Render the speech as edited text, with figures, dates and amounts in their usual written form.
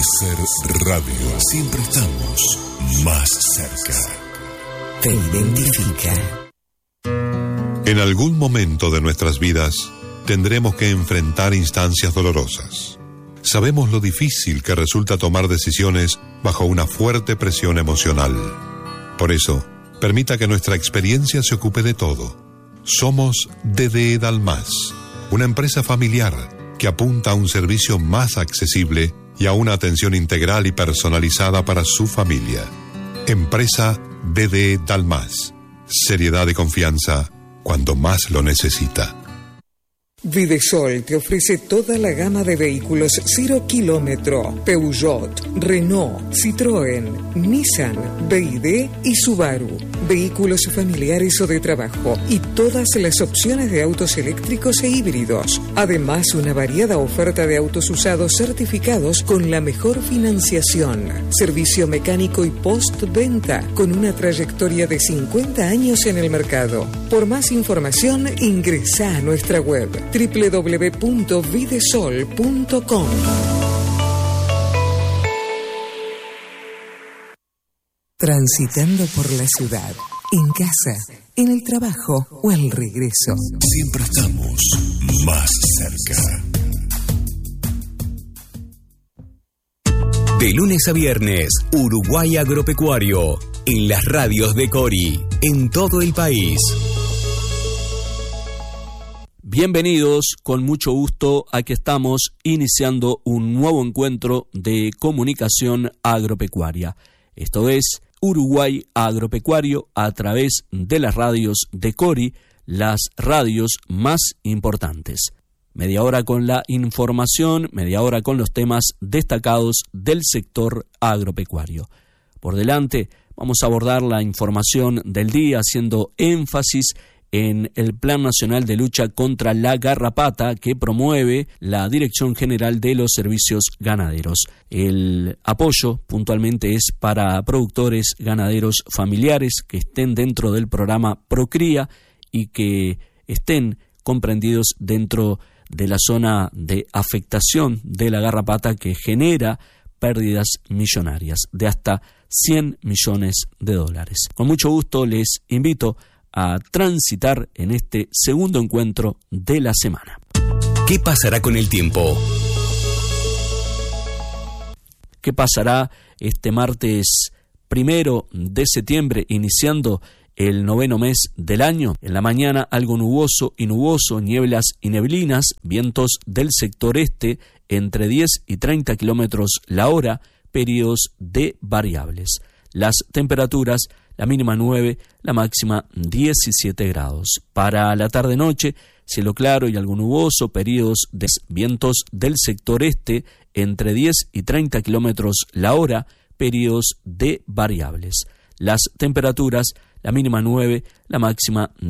Ser Radio. Siempre estamos más cerca. Te identifica. En algún momento de nuestras vidas tendremos que enfrentar instancias dolorosas. Sabemos lo difícil que resulta tomar decisiones bajo una fuerte presión emocional. Por eso, permita que nuestra experiencia se ocupe de todo. Somos DDE Dalmas, una empresa familiar que apunta a un servicio más accesible y a una atención integral y personalizada para su familia. Empresa DDE Dalmas. Seriedad y confianza cuando más lo necesita. Videsol te ofrece toda la gama de vehículos 0 kilómetro, Peugeot, Renault, Citroën, Nissan, BYD y Subaru. Vehículos familiares o de trabajo y todas las opciones de autos eléctricos e híbridos. Además, una variada oferta de autos usados certificados con la mejor financiación. Servicio mecánico y postventa con una trayectoria de 50 años en el mercado. Por más información, ingresa a nuestra web www.videsol.com. Transitando por la ciudad, en casa, en el trabajo o al regreso. Siempre estamos más cerca. De lunes a viernes, Uruguay Agropecuario, en las radios de Cori, en todo el país. Bienvenidos, con mucho gusto, aquí estamos iniciando un nuevo encuentro de comunicación agropecuaria. Esto es Uruguay Agropecuario a través de las radios de Cori, las radios más importantes. Media hora con la información, media hora con los temas destacados del sector agropecuario. Por delante vamos a abordar la información del día haciendo énfasis en el Plan Nacional de Lucha contra la Garrapata que promueve la Dirección General de los Servicios Ganaderos. El apoyo puntualmente es para productores ganaderos familiares que estén dentro del programa Procría y que estén comprendidos dentro de la zona de afectación de la garrapata que genera pérdidas millonarias de hasta $100 millones. Con mucho gusto les invito a transitar en este segundo encuentro de la semana. ¿Qué pasará con el tiempo? ¿Qué pasará este martes 1 de septiembre, iniciando el 9º mes del año? En la mañana algo nuboso y nuboso, nieblas y neblinas, vientos del sector este entre 10 y 30 kilómetros la hora, periodos de variables. Las temperaturas, la mínima 9, la máxima 17 grados. Para la tarde-noche, cielo claro y algo nuboso, periodos de vientos del sector este entre 10 y 30 kilómetros la hora, periodos de variables. Las temperaturas, la mínima 9, la máxima